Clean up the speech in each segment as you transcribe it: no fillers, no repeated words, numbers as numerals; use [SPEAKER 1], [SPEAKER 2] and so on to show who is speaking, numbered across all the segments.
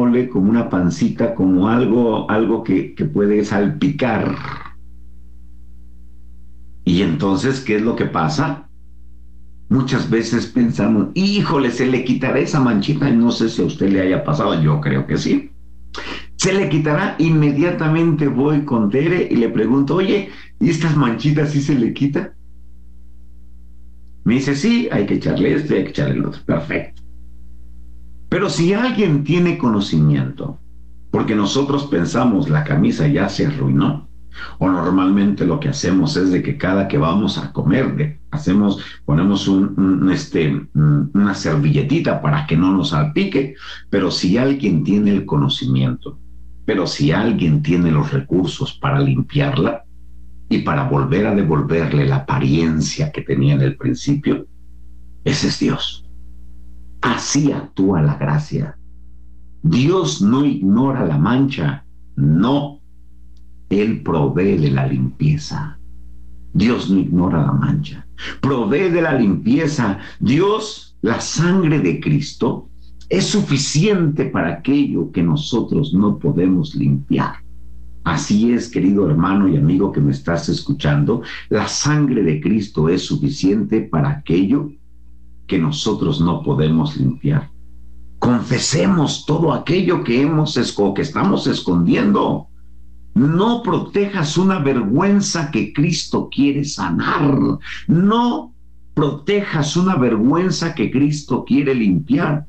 [SPEAKER 1] mole, como una pancita, como algo que puede salpicar. Y entonces, ¿qué es lo que pasa? Muchas veces pensamos, híjole, se le quitará esa manchita, y no sé si a usted le haya pasado, yo creo que sí. Se le quitará, inmediatamente voy con Tere y le pregunto, oye, ¿y estas manchitas sí se le quita? Me dice, sí, hay que echarle esto y hay que echarle el otro. Perfecto. Pero si alguien tiene conocimiento, porque nosotros pensamos la camisa ya se arruinó, o normalmente lo que hacemos es de que cada que vamos a comer, ponemos una servilletita para que no nos salpique, pero si alguien tiene el conocimiento, pero si alguien tiene los recursos para limpiarla y para volver a devolverle la apariencia que tenía en el principio, ese es Dios. Así actúa la gracia. Dios no ignora la mancha, no, Él provee de la limpieza. Dios no ignora la mancha, provee de la limpieza. Dios, la sangre de Cristo, es suficiente para aquello que nosotros no podemos limpiar. Así es, querido hermano y amigo que me estás escuchando, la sangre de Cristo es suficiente para aquello que nosotros no podemos limpiar. Confesemos todo aquello que que estamos escondiendo. No protejas una vergüenza que Cristo quiere sanar. No protejas una vergüenza que Cristo quiere limpiar.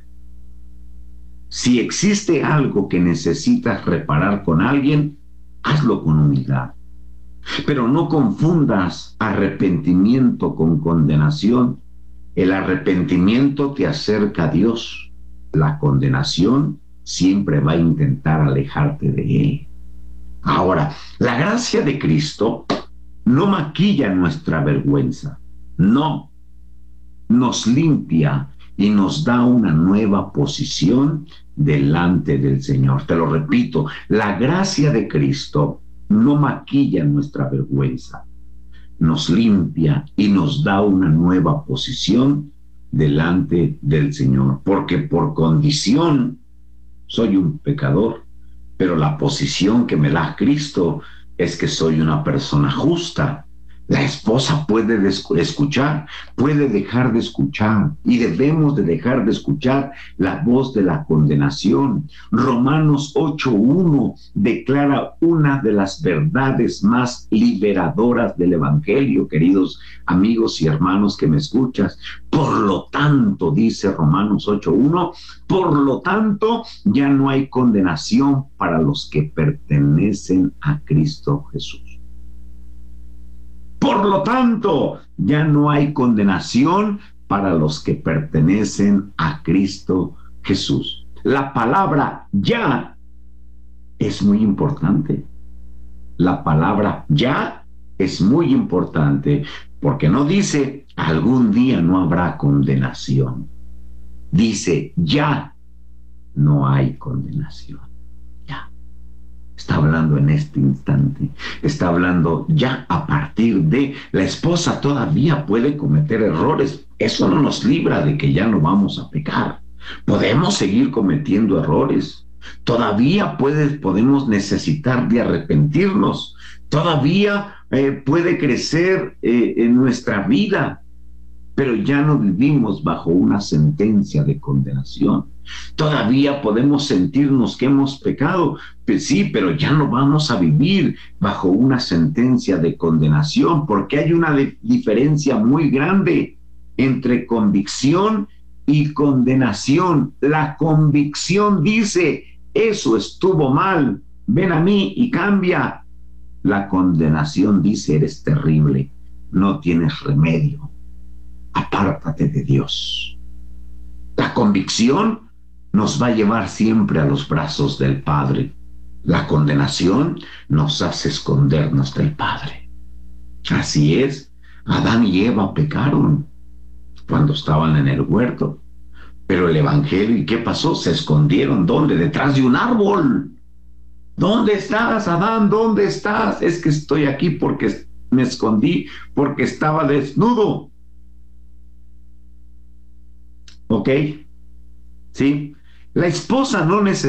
[SPEAKER 1] Si existe algo que necesitas reparar con alguien, hazlo con humildad. Pero no confundas arrepentimiento con condenación. El arrepentimiento te acerca a Dios. La condenación siempre va a intentar alejarte de Él. Ahora, la gracia de Cristo no maquilla nuestra vergüenza, no, nos limpia y nos da una nueva posición delante del Señor. Te lo repito, la gracia de Cristo no maquilla nuestra vergüenza, nos limpia y nos da una nueva posición delante del Señor, porque por condición soy un pecador, pero la posición que me da Cristo es que soy una persona justa. La esposa puede escuchar, puede dejar de escuchar, y debemos de dejar de escuchar la voz de la condenación. Romanos 8:1 declara una de las verdades más liberadoras del Evangelio, queridos amigos y hermanos que me escuchas. Por lo tanto, dice Romanos 8:1, por lo tanto, ya no hay condenación para los que pertenecen a Cristo Jesús. Por lo tanto, ya no hay condenación para los que pertenecen a Cristo Jesús. La palabra ya es muy importante. La palabra ya es muy importante porque no dice algún día no habrá condenación. Dice ya no hay condenación. Ya. Está hablando en este instante, está hablando ya a partir de la esposa todavía puede cometer errores. Eso no nos libra de que ya no vamos a pecar. Podemos seguir cometiendo errores. Todavía podemos necesitar de arrepentirnos. Todavía puede crecer en nuestra vida, pero ya no vivimos bajo una sentencia de condenación. Todavía podemos sentirnos que hemos pecado, pues sí, pero ya no vamos a vivir bajo una sentencia de condenación, porque hay una diferencia muy grande entre convicción y condenación. La convicción dice, eso estuvo mal, ven a mí y cambia. La condenación dice, eres terrible, no tienes remedio, apártate de Dios. La convicción nos va a llevar siempre a los brazos del Padre. La condenación nos hace escondernos del Padre. Así es, Adán y Eva pecaron cuando estaban en el huerto, pero el Evangelio, ¿y qué pasó? Se escondieron, ¿dónde? Detrás de un árbol. ¿Dónde estás, Adán? ¿Dónde estás? Es que estoy aquí porque me escondí, porque estaba desnudo. ¿Ok? ¿Sí? La esposa no necesita